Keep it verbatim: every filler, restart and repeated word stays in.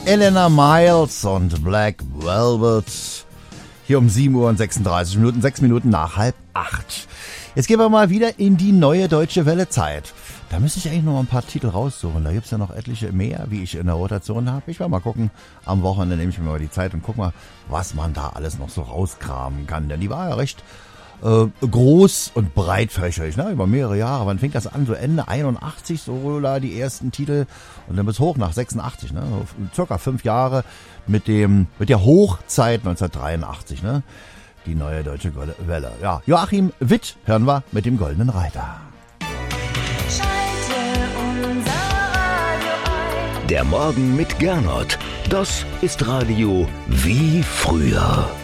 Elena Miles und Black Velvet. Hier um sieben Uhr und sechsunddreißig Minuten, sechs Minuten nach halb acht. Jetzt gehen wir mal wieder in die neue Deutsche Welle Zeit. Da müsste ich eigentlich noch ein paar Titel raussuchen. Da gibt's ja noch etliche mehr, wie ich in der Rotation habe. Ich werde mal gucken. Am Wochenende nehme ich mir mal die Zeit und guck mal, was man da alles noch so rauskramen kann. Denn die war ja recht äh, groß und breitfächerig, ne? Über mehrere Jahre. Wann fing das an? So Ende einundachtzig, so da die ersten Titel. Und dann bis hoch nach sechsundachtzig, ne? So circa fünf Jahre mit dem mit der Hochzeit neunzehnhundertdreiundachtzig, ne? Die neue Deutsche Welle. Ja, Joachim Witt hören wir mit dem Goldenen Reiter. Der Morgen mit Gernot. Das ist Radio wie früher.